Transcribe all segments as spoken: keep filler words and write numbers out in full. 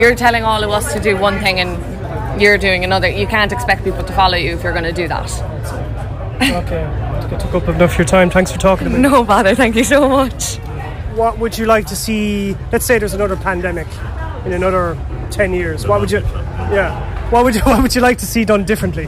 You're telling all of us to do one thing and you're doing another. You can't expect people to follow you if you're going to do that. Okay, I took up enough of your time. Thanks for talking to me. No bother, thank you so much. What would you like to see? Let's say there's another pandemic in another ten years. What would you, yeah, what would you, what would you like to see done differently?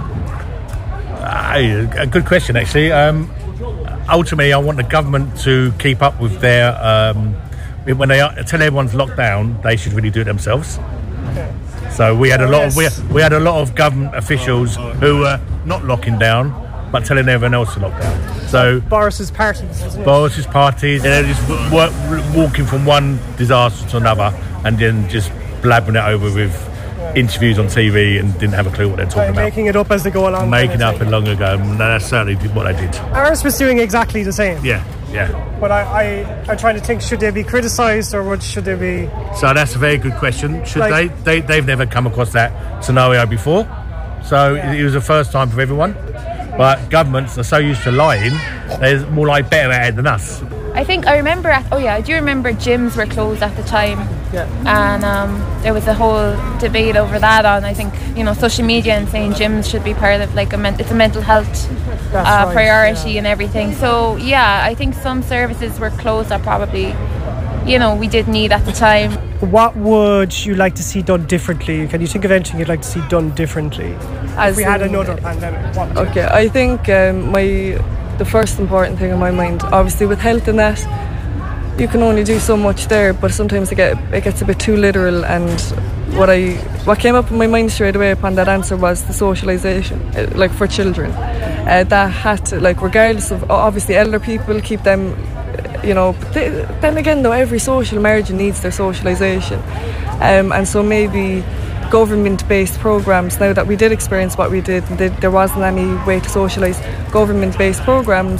Uh, a good question, actually. Um, ultimately, I want the government to keep up with their. Um, when they are, tell everyone's locked down, they should really do it themselves. Okay. So we had a lot yes. of we, we had a lot of government officials who were not locking down, but telling everyone else to lock down. So Boris's parties, isn't it? Boris's parties, they're just work, walking from one disaster to another, and then just blabbing it over with yeah. interviews on T V and didn't have a clue what they're talking Right, about. Making it up as they go along. Making it up and long ago. And that's certainly what they did. Ours was doing exactly the same. Yeah, yeah. But I, I, I'm trying to think: should they be criticised or what should they be? So that's a very good question. Should like, they, they? They've never come across that scenario before, so yeah. it was the first time for everyone. But governments are so used to lying, they're more like better at it than us. I think I remember at, oh yeah, I do remember gyms were closed at the time. Yeah. And um, there was a whole debate over that on, I think, you know, social media and saying gyms should be part of like a men- it's a mental health uh, right, priority yeah. and everything. So yeah, I think some services were closed that probably, you know, we did need at the time. What would you like to see done differently? Can you think of anything you'd like to see done differently? As if we had another pandemic. What would okay, I think um, my the first important thing in my mind, obviously with health and that, you can only do so much there, but sometimes it, get, it gets a bit too literal. And what I what came up in my mind straight away upon that answer was the socialisation, like for children. Uh, that had to, like, regardless of obviously elder people, keep them, you know. But they, then again, though, every social margin needs their socialisation, um, and so maybe government-based programs. Now that we did experience what we did, and there wasn't any way to socialise, government-based programs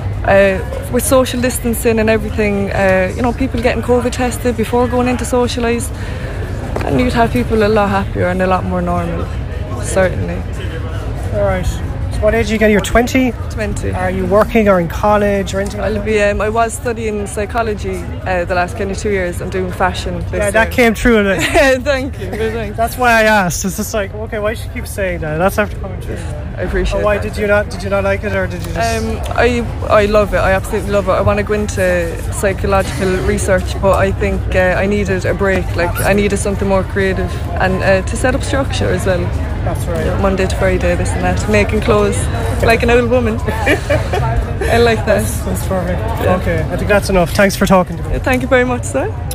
uh, with social distancing and everything. Uh, you know, people getting COVID tested before going in to socialise, and you'd have people a lot happier and a lot more normal. Certainly. All right. What age are you getting? You're twenty? twenty. Are you working or in college or anything like I'll that? be, um, I was studying psychology uh, the last kind of two years. I'm doing fashion this Yeah, that year. came true in it. Thank you. Thanks. That's why I asked. It's just like, okay, why should you keep saying that? That's after coming true. I appreciate oh, why that. did you not did you not like it, or did you just Um, I I love it. I absolutely love it. I want to go into psychological research, but I think uh, I needed a break. Like I needed something more creative and uh, to set up structure as well. That's right. Yeah, Monday to Friday, this and that, making clothes like an old woman. I like that. That's, that's perfect. Yeah. Okay, I think that's enough. Thanks for talking to me. Thank you very much, sir.